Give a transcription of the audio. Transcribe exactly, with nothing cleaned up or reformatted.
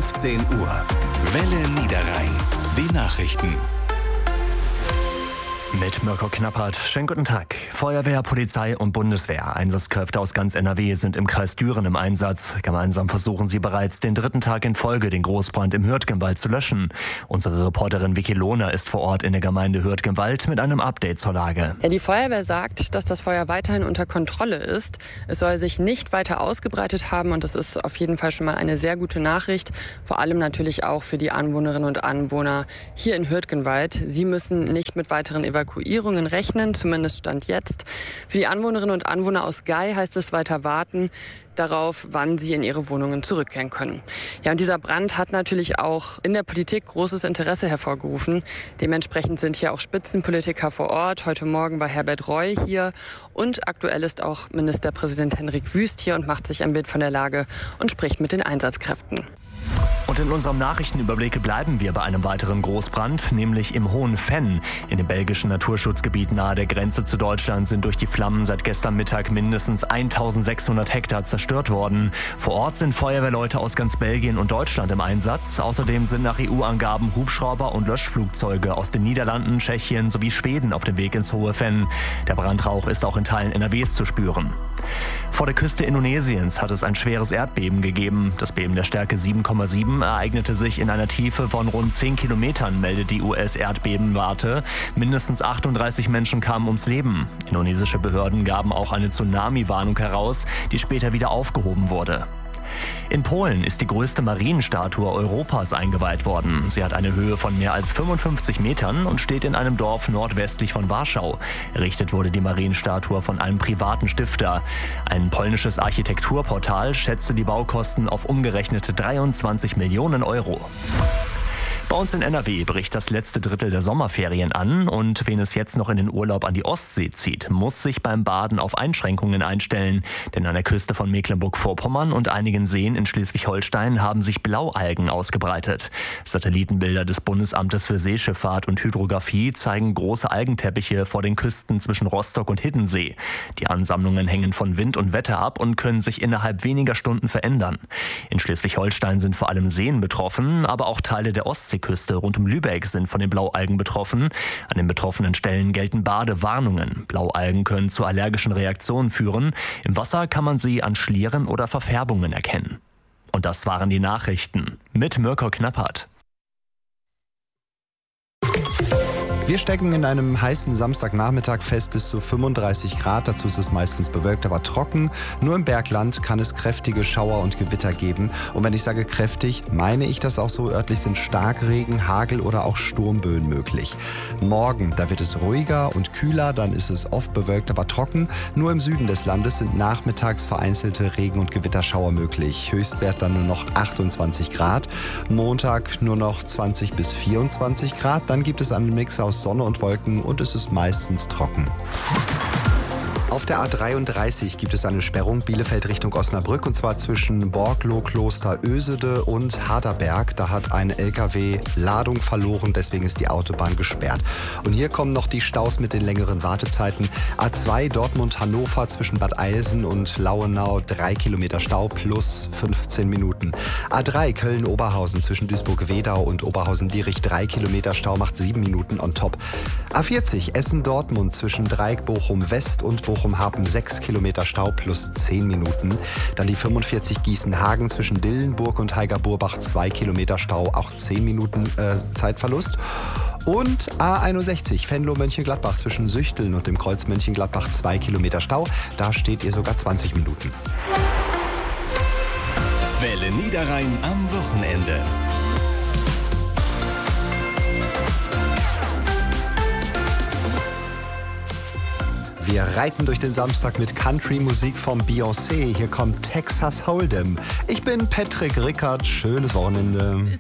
fünfzehn Uhr. Welle Niederrhein. Die Nachrichten. Mit Mirko Knappert. Schönen guten Tag. Feuerwehr, Polizei und Bundeswehr. Einsatzkräfte aus ganz N R W sind im Kreis Düren im Einsatz. Gemeinsam versuchen sie bereits den dritten Tag in Folge, den Großbrand im Hürtgenwald zu löschen. Unsere Reporterin Vicky Lohner ist vor Ort in der Gemeinde Hürtgenwald mit einem Update zur Lage. Ja, die Feuerwehr sagt, dass das Feuer weiterhin unter Kontrolle ist. Es soll sich nicht weiter ausgebreitet haben und das ist auf jeden Fall schon mal eine sehr gute Nachricht. Vor allem natürlich auch für die Anwohnerinnen und Anwohner hier in Hürtgenwald. Sie müssen nicht mit weiteren Evakuierungen Evakuierungen rechnen, zumindest Stand jetzt. Für die Anwohnerinnen und Anwohner aus Gei heißt es weiter warten darauf, wann sie in ihre Wohnungen zurückkehren können. Ja, und dieser Brand hat natürlich auch in der Politik großes Interesse hervorgerufen. Dementsprechend sind hier auch Spitzenpolitiker vor Ort. Heute Morgen war Herbert Reul hier und aktuell ist auch Ministerpräsident Henrik Wüst hier und macht sich ein Bild von der Lage und spricht mit den Einsatzkräften. Und in unserem Nachrichtenüberblick bleiben wir bei einem weiteren Großbrand, nämlich im Hohen Venn. In dem belgischen Naturschutzgebiet nahe der Grenze zu Deutschland sind durch die Flammen seit gestern Mittag mindestens eintausendsechshundert Hektar zerstört worden. Vor Ort sind Feuerwehrleute aus ganz Belgien und Deutschland im Einsatz. Außerdem sind nach E U-Angaben Hubschrauber und Löschflugzeuge aus den Niederlanden, Tschechien sowie Schweden auf dem Weg ins Hohe Venn. Der Brandrauch ist auch in Teilen N R Ws zu spüren. Vor der Küste Indonesiens hat es ein schweres Erdbeben gegeben. Das Beben der Stärke sieben Komma sieben ereignete sich in einer Tiefe von rund zehn Kilometern, meldet die U S-Erdbebenwarte. Mindestens achtunddreißig Menschen kamen ums Leben. Indonesische Behörden gaben auch eine Tsunami-Warnung heraus, die später wieder aufgehoben wurde. In Polen ist die größte Marienstatue Europas eingeweiht worden. Sie hat eine Höhe von mehr als fünfundfünfzig Metern und steht in einem Dorf nordwestlich von Warschau. Errichtet wurde die Marienstatue von einem privaten Stifter. Ein polnisches Architekturportal schätzte die Baukosten auf umgerechnete dreiundzwanzig Millionen Euro. Bei uns in N R W bricht das letzte Drittel der Sommerferien an und wen es jetzt noch in den Urlaub an die Ostsee zieht, muss sich beim Baden auf Einschränkungen einstellen. Denn an der Küste von Mecklenburg-Vorpommern und einigen Seen in Schleswig-Holstein haben sich Blaualgen ausgebreitet. Satellitenbilder des Bundesamtes für Seeschifffahrt und Hydrographie zeigen große Algenteppiche vor den Küsten zwischen Rostock und Hiddensee. Die Ansammlungen hängen von Wind und Wetter ab und können sich innerhalb weniger Stunden verändern. In Schleswig-Holstein sind vor allem Seen betroffen, aber auch Teile der Ostsee Küste rund um Lübeck sind von den Blaualgen betroffen. An den betroffenen Stellen gelten Badewarnungen. Blaualgen können zu allergischen Reaktionen führen. Im Wasser kann man sie an Schlieren oder Verfärbungen erkennen. Und das waren die Nachrichten mit Mirko Knappert. Wir stecken in einem heißen Samstagnachmittag fest, bis zu fünfunddreißig Grad. Dazu ist es meistens bewölkt, aber trocken. Nur im Bergland kann es kräftige Schauer und Gewitter geben. Und wenn ich sage kräftig, meine ich das auch so. Örtlich sind Starkregen, Hagel oder auch Sturmböen möglich. Morgen, da wird es ruhiger und kühler. Dann ist es oft bewölkt, aber trocken. Nur im Süden des Landes sind nachmittags vereinzelte Regen- und Gewitterschauer möglich. Höchstwert dann nur noch achtundzwanzig Grad. Montag nur noch zwanzig bis vierundzwanzig Grad. Dann gibt es einen Mix aus Sonne und Wolken und es ist meistens trocken. Auf der A dreiunddreißig gibt es eine Sperrung Bielefeld Richtung Osnabrück und zwar zwischen Borgloh, Kloster Ösede und Harderberg. Da hat ein L K W Ladung verloren, deswegen ist die Autobahn gesperrt. Und hier kommen noch die Staus mit den längeren Wartezeiten. A zwei Dortmund-Hannover zwischen Bad Eilsen und Lauenau, drei Kilometer Stau plus fünfzehn Minuten. A drei Köln-Oberhausen zwischen Duisburg-Wedau und Oberhausen-Dierich, drei Kilometer Stau macht sieben Minuten on top. A vierzig Essen-Dortmund zwischen Dreieck-Bochum-West und Bochum Hapen sechs Kilometer Stau plus zehn Minuten. Dann die fünfundvierzig Gießen-Hagen zwischen Dillenburg und Heiger-Burbach, zwei Kilometer Stau, auch zehn Minuten äh, Zeitverlust. Und A einundsechzig Venlo-Mönchengladbach zwischen Süchteln und dem Kreuz Mönchengladbach, zwei Kilometer Stau. Da steht ihr sogar zwanzig Minuten. Welle Niederrhein am Wochenende. Wir reiten durch den Samstag mit Country-Musik von Beyoncé. Hier kommt Texas Hold'em. Ich bin Patrick Rickert. Schönes Wochenende.